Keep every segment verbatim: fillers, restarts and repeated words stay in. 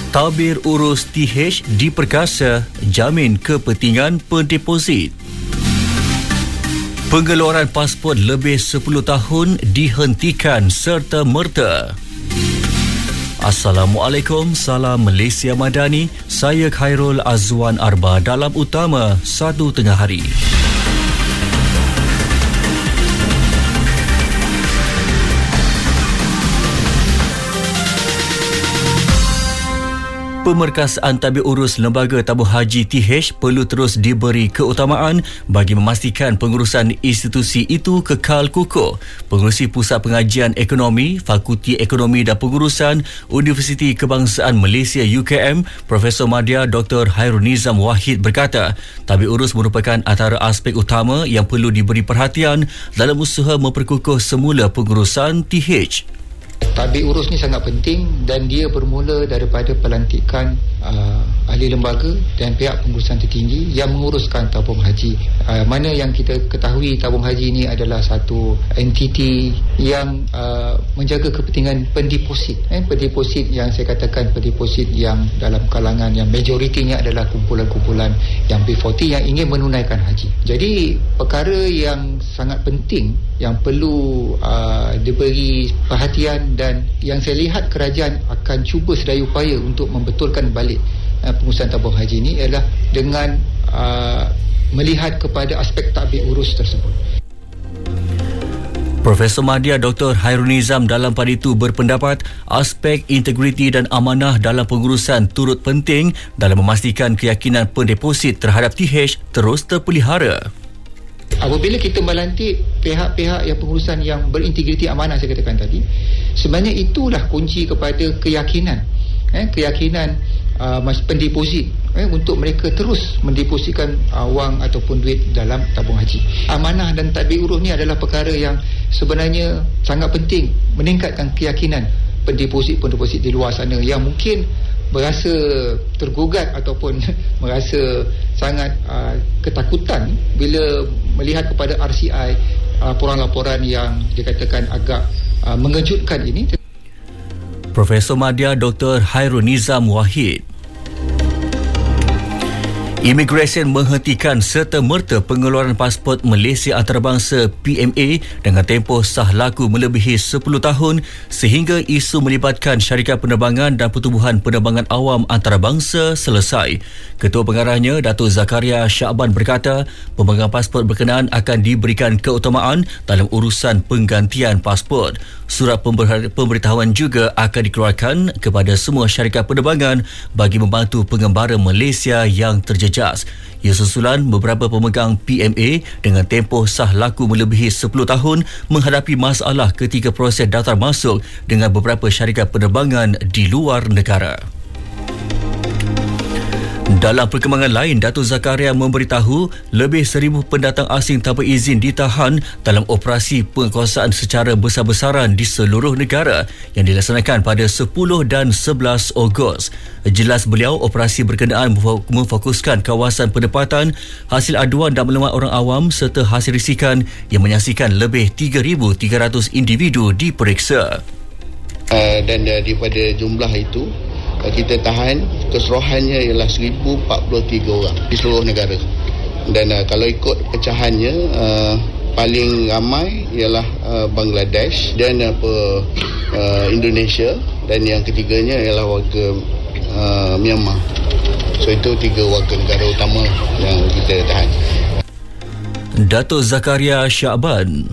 Tabir urus T H diperkasa, jamin kepentingan pendeposit. Pengeluaran pasport lebih sepuluh tahun dihentikan serta merta. Assalamualaikum, salam Malaysia Madani. Saya Khairul Azwan Arba dalam utama satu tengah hari. Pemerkasaan tabir urus Lembaga Tabung Haji T H perlu terus diberi keutamaan bagi memastikan pengurusan institusi itu kekal kukuh. Pengerusi Pusat Pengajian Ekonomi, Fakulti Ekonomi dan Pengurusan Universiti Kebangsaan Malaysia U K M, Profesor Madya Doktor Hairul Nizam Wahid berkata, tabir urus merupakan antara aspek utama yang perlu diberi perhatian dalam usaha memperkukuh semula pengurusan T H. Tabir urus ni sangat penting dan dia bermula daripada pelantikan uh, ahli lembaga dan pihak pengurusan tertinggi yang menguruskan tabung haji. Uh, mana yang kita ketahui tabung haji ni adalah satu entiti yang uh, menjaga kepentingan pendeposit. Eh, pendeposit yang saya katakan pendeposit yang dalam kalangan yang majoritinya adalah kumpulan-kumpulan yang B empat puluh yang ingin menunaikan haji. Jadi perkara yang sangat penting yang perlu uh, diberi perhatian dan yang saya lihat kerajaan akan cuba sedaya upaya untuk membetulkan balik uh, pengurusan tabung haji ini ialah dengan uh, melihat kepada aspek tabir urus tersebut. Profesor Madya Doktor Hairul Nizam dalam pada itu berpendapat aspek integriti dan amanah dalam pengurusan turut penting dalam memastikan keyakinan pendeposit terhadap T H terus terpelihara. Apabila kita melantik pihak-pihak yang pengurusan yang berintegriti amanah saya katakan tadi, sebenarnya itulah kunci kepada keyakinan eh, keyakinan uh, pendeposit eh, untuk mereka terus mendepositkan uh, wang ataupun duit dalam tabung haji. Amanah dan tadbir urus ni adalah perkara yang sebenarnya sangat penting meningkatkan keyakinan pendeposit-pendeposit di luar sana yang mungkin berasa tergugat ataupun merasa sangat uh, ketakutan bila melihat kepada R C I uh, laporan-laporan yang dikatakan agak uh, mengejutkan ini. Profesor Madya Doktor Hairul Nizam Wahid. Imigresen menghentikan serta-merta pengeluaran pasport Malaysia Antarabangsa P M A dengan tempoh sah laku melebihi sepuluh tahun sehingga isu melibatkan syarikat penerbangan dan pertubuhan penerbangan awam antarabangsa selesai. Ketua Pengarahnya Datuk Zakaria Syakban berkata, pemegang pasport berkenaan akan diberikan keutamaan dalam urusan penggantian pasport. Surat pemberitahuan juga akan dikeluarkan kepada semua syarikat penerbangan bagi membantu pengembara Malaysia yang terjejas. Ia susulan beberapa pemegang P M A dengan tempoh sah laku melebihi sepuluh tahun menghadapi masalah ketika proses daftar masuk dengan beberapa syarikat penerbangan di luar negara. Dalam perkembangan lain, Datuk Zakaria memberitahu lebih seribu pendatang asing tanpa izin ditahan dalam operasi pengkuasaan secara besar-besaran di seluruh negara yang dilaksanakan pada sepuluh dan sebelas Ogos. Jelas beliau, operasi berkenaan memfokuskan kawasan penempatan, hasil aduan dan maklumat orang awam serta hasil risikan yang menyaksikan lebih tiga ribu tiga ratus individu diperiksa. Uh, dan uh, daripada jumlah itu kita tahan keseluruhannya ialah seribu empat puluh tiga orang di seluruh negara. Dan uh, kalau ikut pecahannya uh, paling ramai ialah uh, Bangladesh dan apa uh, Indonesia dan yang ketiganya ialah warga uh, Myanmar. So itu tiga warga negara utama yang kita tahan. Datuk Zakaria Syakban.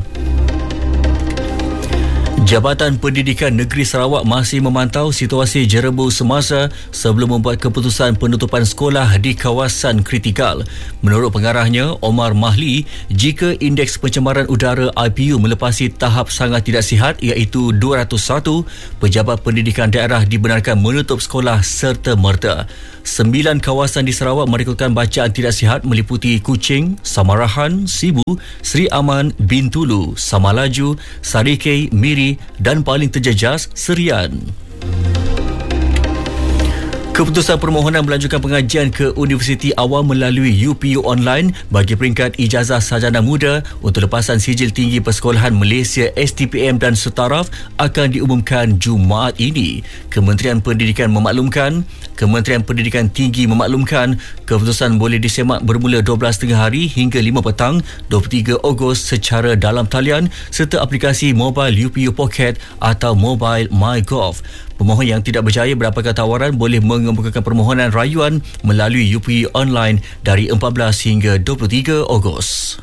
Jabatan Pendidikan Negeri Sarawak masih memantau situasi jerebu semasa sebelum membuat keputusan penutupan sekolah di kawasan kritikal. Menurut pengarahnya, Omar Mahli, jika indeks pencemaran udara I P U melepasi tahap sangat tidak sihat iaitu dua ratus satu, pejabat pendidikan daerah dibenarkan menutup sekolah serta-merta. Sembilan kawasan di Sarawak merekodkan bacaan tidak sihat meliputi Kuching, Samarahan, Sibu, Seri Aman, Bintulu, Samalaju, Sarikei, Miri dan paling terjejas Serian. Keputusan permohonan melanjutkan pengajian ke Universiti Awam melalui U P U online bagi peringkat ijazah sarjana muda untuk lepasan sijil tinggi persekolahan Malaysia S T P M dan setaraf akan diumumkan Jumaat ini. Kementerian Pendidikan memaklumkan Kementerian Pendidikan Tinggi memaklumkan keputusan boleh disemak bermula dua belas tengah hari hingga lima petang dua puluh tiga Ogos secara dalam talian serta aplikasi mobile U P U Pocket atau mobile MyGov. Pemohon yang tidak berjaya mendapatkan tawaran boleh mengemukakan permohonan rayuan melalui U P U online dari empat belas hingga dua puluh tiga Ogos.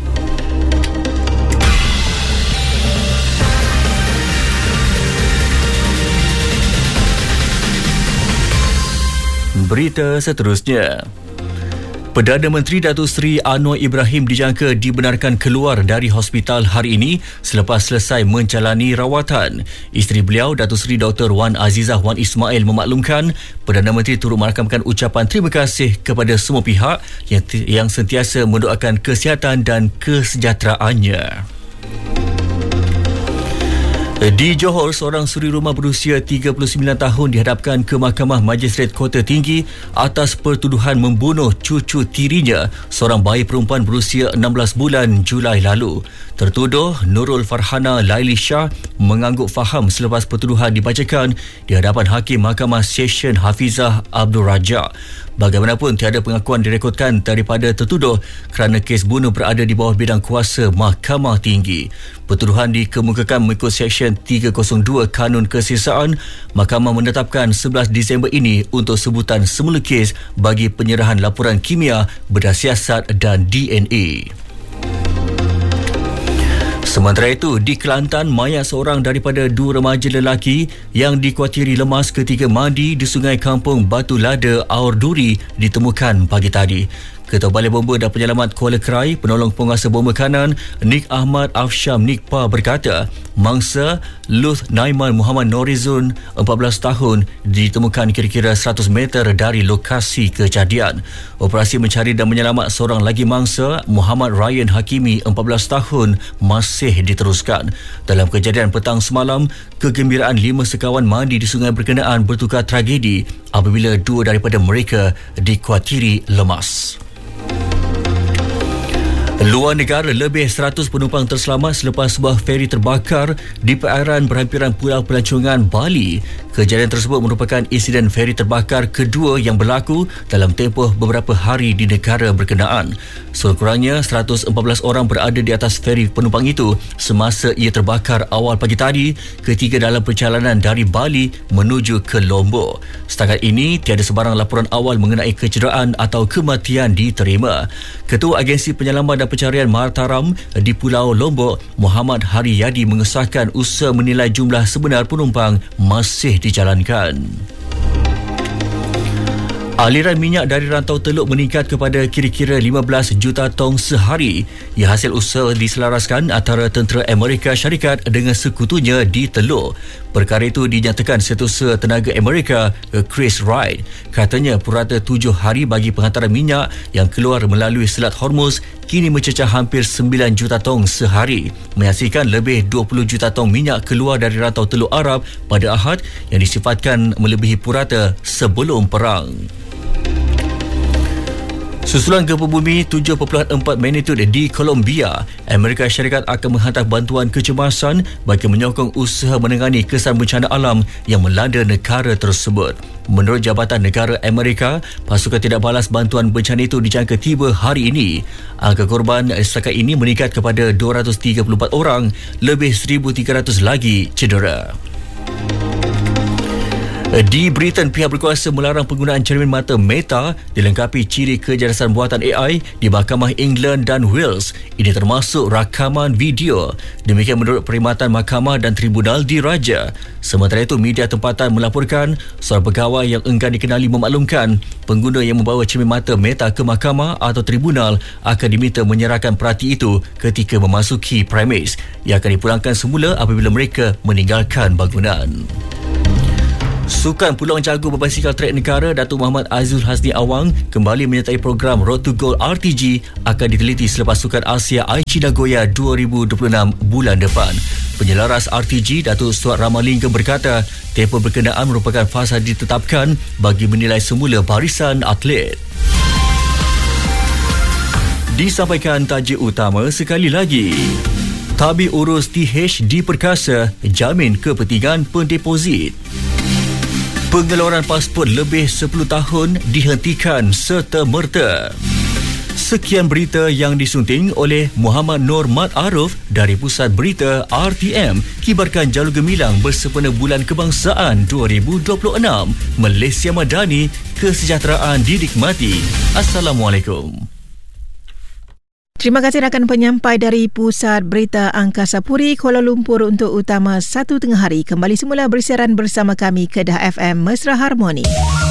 Berita seterusnya. Perdana Menteri Datuk Seri Anwar Ibrahim dijangka dibenarkan keluar dari hospital hari ini selepas selesai menjalani rawatan. Isteri beliau, Datuk Seri Doktor Wan Azizah Wan Ismail memaklumkan Perdana Menteri turut merakamkan ucapan terima kasih kepada semua pihak yang, yang sentiasa mendoakan kesihatan dan kesejahteraannya. Di Johor, seorang suri rumah berusia tiga puluh sembilan tahun dihadapkan ke Mahkamah Magistrate Kota Tinggi atas pertuduhan membunuh cucu tirinya, seorang bayi perempuan berusia enam belas bulan Julai lalu. Tertuduh Nurul Farhana Laili Shah mengangguk faham selepas pertuduhan dibacakan di hadapan Hakim Mahkamah Session Hafizah Abdul Raja. Bagaimanapun, tiada pengakuan direkodkan daripada tertuduh kerana kes bunuh berada di bawah bidang kuasa Mahkamah Tinggi. Pertuduhan dikemukakan mengikut Seksyen tiga kosong dua Kanun Kesisaan. Mahkamah menetapkan sebelas Disember ini untuk sebutan semula kes bagi penyerahan laporan kimia, bedah siasat dan D N A. Sementara itu, di Kelantan, mayat seorang daripada dua remaja lelaki yang dikuatiri lemas ketika mandi di Sungai Kampung Batu Lada, Aur Duri ditemukan pagi tadi. Ketua Balai Bomba dan Penyelamat Kuala Krai, penolong penguasa bomba kanan Nik Ahmad Afsham Nikpa berkata, mangsa Luth Naiman Muhammad Norizun, empat belas tahun, ditemukan kira-kira seratus meter dari lokasi kejadian. Operasi mencari dan menyelamat seorang lagi mangsa, Muhammad Ryan Hakimi, empat belas tahun, masih diteruskan. Dalam kejadian petang semalam, kegembiraan lima sekawan mandi di sungai berkenaan bertukar tragedi apabila dua daripada mereka dikuatiri lemas. Luar negara, lebih seratus penumpang terselamat selepas sebuah feri terbakar di perairan berhampiran Pulau Pelancongan, Bali. Kejadian tersebut merupakan insiden feri terbakar kedua yang berlaku dalam tempoh beberapa hari di negara berkenaan. Sekurang-kurangnya seratus empat belas orang berada di atas feri penumpang itu semasa ia terbakar awal pagi tadi ketika dalam perjalanan dari Bali menuju ke Lombok. Setakat ini, tiada sebarang laporan awal mengenai kecederaan atau kematian diterima. Ketua Agensi Penyelamat dan Pencarian Martaram di Pulau Lombok, Muhammad Haryadi, mengesahkan usaha menilai jumlah sebenar penumpang masih dijalankan. Aliran minyak dari rantau Teluk meningkat kepada kira-kira lima belas juta tong sehari. Ia hasil usaha diselaraskan antara tentera Amerika Syarikat dengan sekutunya di Teluk. Perkara itu dinyatakan Setiausaha Tenaga Amerika Chris Wright. Katanya purata tujuh hari bagi penghantaran minyak yang keluar melalui Selat Hormuz kini mencecah hampir sembilan juta tong sehari, menghasilkan lebih dua puluh juta tong minyak keluar dari rantau Teluk Arab pada Ahad yang disifatkan melebihi purata sebelum perang. Susulan gempa bumi tujuh perpuluhan empat magnitud di Colombia, Amerika Syarikat akan menghantar bantuan kecemasan bagi menyokong usaha menangani kesan bencana alam yang melanda negara tersebut. Menurut Jabatan Negara Amerika, pasukan tidak balas bantuan bencana itu dijangka tiba hari ini. Angka korban setakat ini meningkat kepada dua ratus tiga puluh empat orang, lebih seribu tiga ratus lagi cedera. Di Britain, pihak berkuasa melarang penggunaan cermin mata Meta dilengkapi ciri kecerdasan buatan A I di Mahkamah England dan Wales. Ini termasuk rakaman video. Demikian menurut perkhidmatan Mahkamah dan Tribunal Diraja. Sementara itu, media tempatan melaporkan seorang pegawai yang enggan dikenali memaklumkan pengguna yang membawa cermin mata Meta ke mahkamah atau tribunal akan diminta menyerahkan perhati itu ketika memasuki premis. Ia akan dipulangkan semula apabila mereka meninggalkan bangunan. Sukan Peluang Jago Berbasikal Trek Negara Datuk Muhammad Azul Hasni Awang kembali menyertai program Road to Gold R T G akan diteliti selepas Sukan Asia Aichi Nagoya dua ribu dua puluh enam bulan depan. Penyelaras R T G Datuk Stuart Ramalingam berkata, tempoh berkenaan merupakan fasa ditetapkan bagi menilai semula barisan atlet. Disampaikan tajuk utama sekali lagi. Tabir urus T H diperkasa, jamin kepentingan pendeposit. Pengeluaran pasport lebih sepuluh tahun dihentikan serta-merta. Sekian berita yang disunting oleh Muhammad Nur Mat Arif dari Pusat Berita R T M, kibarkan Jalur Gemilang bersempena Bulan Kebangsaan dua ribu dua puluh enam. Malaysia Madani, kesejahteraan dinikmati. Assalamualaikum. Terima kasih rakan penyampai dari Pusat Berita Angkasa Puri, Kuala Lumpur untuk Utama satu Tengah Hari. Kembali semula bersiaran bersama kami Kedah F M Mesra Harmoni.